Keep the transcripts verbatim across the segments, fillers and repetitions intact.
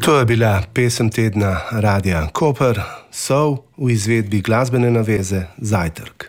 To je bila pesem tedna Radia Koper, Sov v izvedbi glasbene naveze Zajtrk.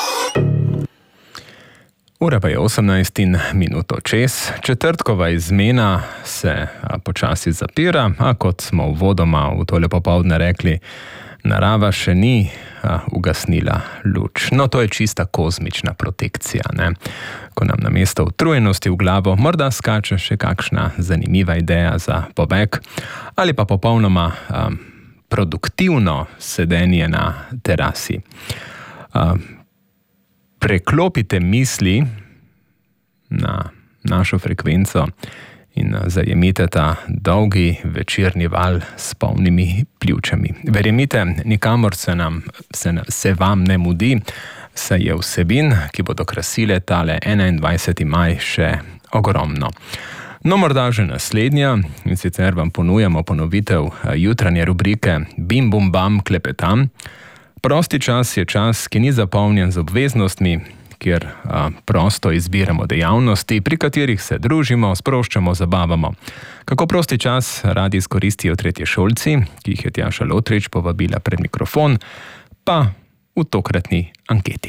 Ura pa je osemnajst in minuto čez. Četrtkova izmena se počasi zapira, a kot smo uvodoma v tole popoldne rekli, narava še ni a, ugasnila luč. No, to je čista kozmična protekcija, ne? Ko nam namesto utrujenosti v glavo morda skače še kakšna zanimiva ideja za pobeg ali pa popolnoma a, produktivno sedenje na terasi. A, preklopite misli na našo frekvenco in zajemite ta dolgi večerni val s polnimi pljučami. Verjemite, nikamor se, nam, se, se vam ne mudi, saj je vsebin, ki bodo krasile tale enaindvajseti maj, še ogromno. No, morda že naslednja, in sicer vam ponujamo ponovitev jutranje rubrike Bim bum bam klepetam. Prosti čas je čas, ki ni zapolnjen z obveznostmi, kjer a, prosto izbiramo dejavnosti, pri katerih se družimo, sproščamo, zabavamo. Kako prosti čas radi izkoristijo tretješolci, ki jih je Tjaša Lotrič povabila pred mikrofon, pa v tokratni anketi.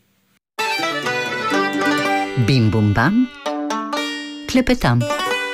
Bim bum bam, klepetam.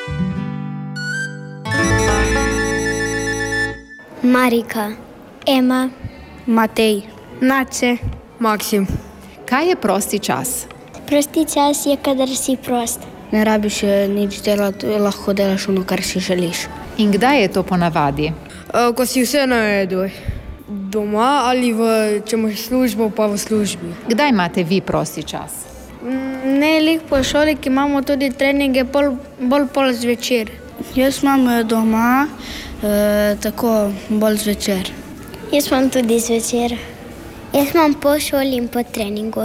Marika, Ema, Matej, Nace, Maksim. Kaj je prosti čas? Prosti čas je, kadar si prost. Ne rabiš nič delati, lahko delaš ono, kar si želiš. In kdaj je to ponavadi? Uh, ko si vse naredil. Doma ali v, če imaš službo, pa v službi. Kdaj imate vi prosti čas? Ne, lih po šoli, ki imamo tudi treninge pol, bolj pol zvečer. Jaz imam doma eh, tako bolj zvečer. Jaz imam tudi zvečer. Jaz imam po šoli in po treningu.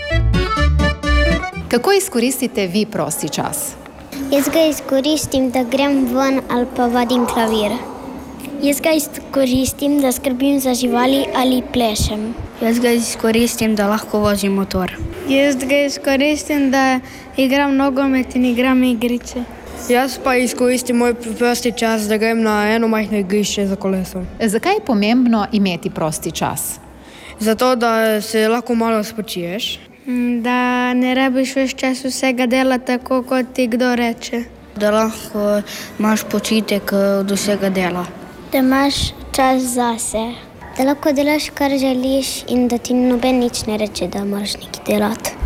Kako izkoristite vi prosti čas? Jaz ga izkoristim, da grem ven ali pa vadim klavir. Jaz ga izkoristim, da skrbim za živali ali plešem. Jaz ga izkoristim, da lahko vozim motor. Jaz ga izkoristim, da igram nogomet in igram igrice. Jaz pa izkoristim moj prosti čas, da grem na eno majhno igrišče za kolesom. Zakaj je pomembno imeti prosti čas? Zato, da se lahko malo spočiješ. Da ne rabiš več čas vsega dela tako, kot ti kdo reče. Da lahko imaš počitek od vsega dela. Da imaš čas zase. Da lahko delaš, kar želiš in da ti noben nič ne reče, da moraš nekaj delati.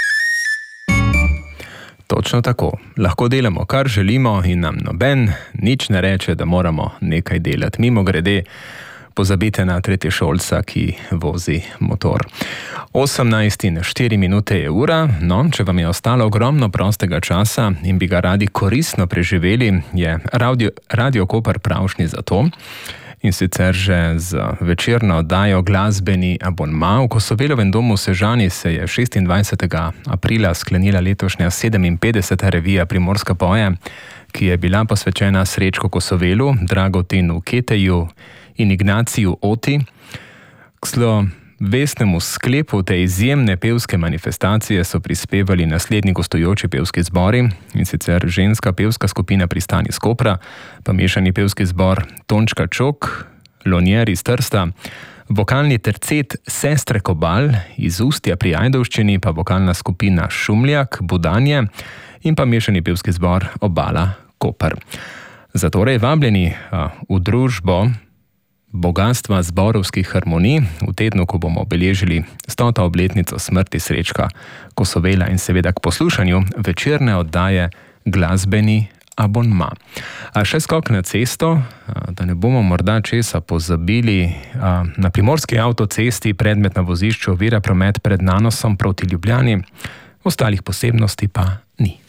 Točno tako. Lahko delamo, kar želimo in nam noben nič ne reče, da moramo nekaj delati. Mimo grede, pozabite na tretješolca, ki vozi motor. osemnajst in štiri minute je ura, no, če vam je ostalo ogromno prostega časa in bi ga radi koristno preživeli, je Radio, Radio Koper pravšnji za to. In sicer že z večerno oddajo Glasbeni abonma. V Kosovelovem domu v Sežani se je šestindvajsetega aprila sklenila letošnja sedeminpetdeseta revija Primorska poje, ki je bila posvečena Srečku Kosovelu, Dragotinu Keteju in Ignaciju Oti. K slovesnemu sklepu te izjemne pevske manifestacije so prispevali naslednji gostujoči pevski zbori, in sicer ženska pevska skupina Pristani iz Kopra, pa mešani pevski zbor Tončka Čok, Lonjer iz Trsta, vokalni tercet Sestre Kobal iz Ustja pri Ajdovščini, pa vokalna skupina Šumljak, Budanje in pa mešani pevski zbor Obala Koper. Zatorej vabljeni a, v družbo bogatstva zborovskih harmonij v tednu, ko bomo obeležili stoto obletnico smrti Srečka Kosovela in seveda k poslušanju večerne oddaje Glasbeni abonma. A še skok na cesto, da ne bomo morda česa pozabili. Na primorski avtocesti predmet na vozišču ovira promet pred Nanosom proti Ljubljani, ostalih posebnosti pa ni.